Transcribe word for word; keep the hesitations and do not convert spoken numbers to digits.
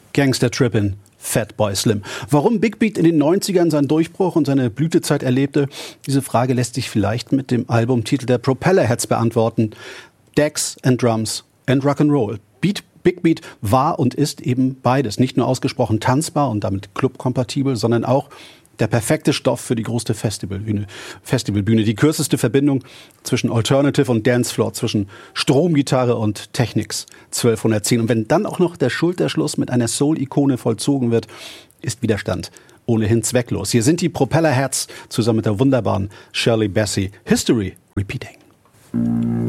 Gangster Trippin', Fatboy Slim. Warum Big Beat in den neunzigern seinen Durchbruch und seine Blütezeit erlebte, diese Frage lässt sich vielleicht mit dem Albumtitel der Propellerheads beantworten. Decks and Drums and Rock'n'Roll. Beat, Big Beat war und ist eben beides. Nicht nur ausgesprochen tanzbar und damit clubkompatibel, sondern auch der perfekte Stoff für die größte Festivalbühne. Festivalbühne. Die kürzeste Verbindung zwischen Alternative und Dancefloor, zwischen Stromgitarre und Technics. zwölfhundertzehn. Und wenn dann auch noch der Schulterschluss mit einer Soul-Ikone vollzogen wird, ist Widerstand ohnehin zwecklos. Hier sind die Propellerheads zusammen mit der wunderbaren Shirley Bassey. History Repeating.